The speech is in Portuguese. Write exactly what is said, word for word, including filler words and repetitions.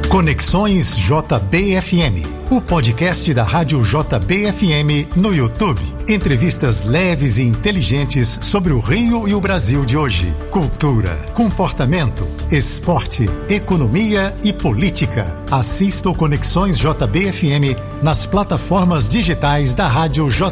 Conexões J B F M, o podcast da Rádio J B F M no YouTube. Entrevistas leves e inteligentes sobre o Rio e o Brasil de hoje. Cultura, comportamento, esporte, economia e política. Assista o Conexões J B F M nas plataformas digitais da Rádio J